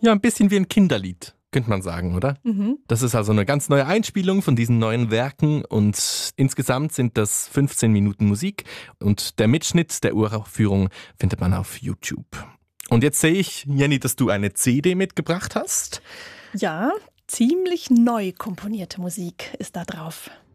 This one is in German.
Ja, ein bisschen wie ein Kinderlied, könnte man sagen, oder? Mhm. Das ist also eine ganz neue Einspielung von diesen neuen Werken und insgesamt sind das 15 Minuten Musik und der Mitschnitt der Uraufführung findet man auf YouTube. Und jetzt sehe ich, Jenny, dass du eine CD mitgebracht hast. Ja, ziemlich neu komponierte Musik ist da drauf.